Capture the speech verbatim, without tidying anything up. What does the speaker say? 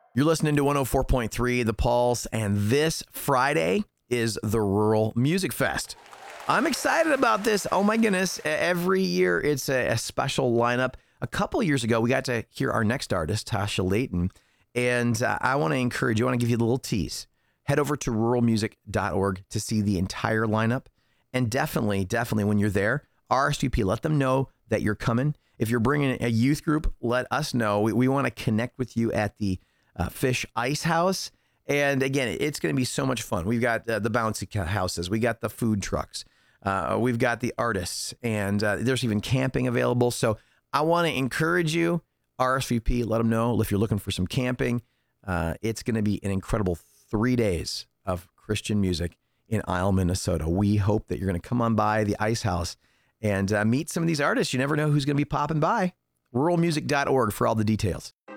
You're listening to one oh four point three The Pulse, and this Friday is the Rural Music Fest. I'm excited about this. Oh my goodness. Every year it's a, a special lineup. A couple years ago, we got to hear our next artist, Tasha Layton, and uh, I want to encourage you, I want to give you a little tease. Head over to rural music dot org to see the entire lineup. And definitely, definitely when you're there, R S V P, let them know that you're coming. If you're bringing a youth group, let us know. We, we want to connect with you at the uh, Fish Ice House. And again, it's going to be so much fun. We've got uh, the bouncy houses. We got the food trucks. Uh, we've got the artists. And uh, there's even camping available. So I want to encourage you, R S V P, let them know if you're looking for some camping. Uh, it's going to be an incredible three days of Christian music in Isle, Minnesota. We hope that you're going to come on by the Ice House and uh, meet some of these artists. You never know who's going to be popping by. rural music dot org for all the details.